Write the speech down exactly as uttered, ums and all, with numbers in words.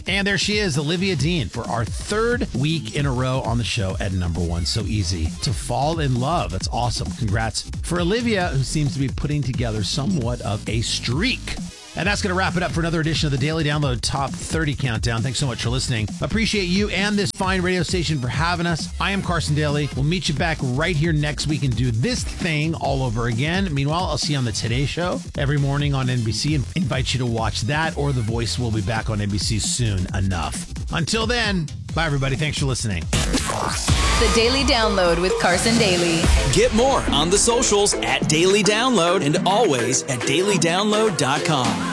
And there she is, Olivia Dean, for our third week in a row on the show at number one. So easy to fall in love. That's awesome. Congrats for Olivia, who seems to be putting together somewhat of a streak. And that's going to wrap it up for another edition of the Daily Download Top thirty Countdown. Thanks so much for listening. Appreciate you and this fine radio station for having us. I am Carson Daly. We'll meet you back right here next week and do this thing all over again. Meanwhile, I'll see you on the Today Show every morning on N B C and invite you to watch that, or The Voice will be back on N B C soon enough. Until then, bye everybody. Thanks for listening. The Daily Download with Carson Daly. Get more on the socials at Daily Download and always at daily download dot com.